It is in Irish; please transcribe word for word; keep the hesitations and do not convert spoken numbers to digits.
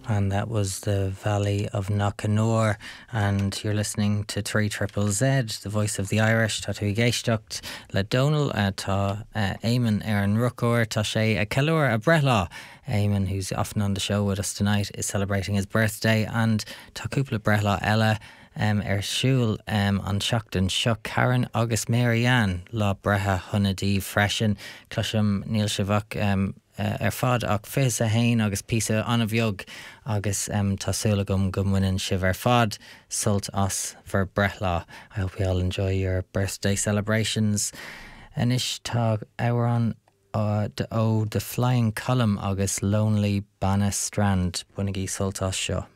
And that was the Valley of Knockanore, and you're listening to three triple Z, the voice of the Irish. Tá tú géisteacht le Donal, uh, tá uh, Eamon Aaron Rucor, tá sé a Kellour a Brehla. Eamon, who's often on the show with us tonight, is celebrating his birthday, and tá cúpla Brehla Ella um, ar siúl um, an seachtain seo Karen agus Marianne lá bretha hunadí freisin cluisiom níl sibhach um, Uh, ar fad ach fés a hain agus písa an a bheog agus um, tásúla gom gomwinin sibh ar fad sult us for Brehla. I hope you all enjoy your birthday celebrations. Anish tá Auron uh, de, oh, the Flying Column agus Lonely Banna Strand bunaí sult us seo.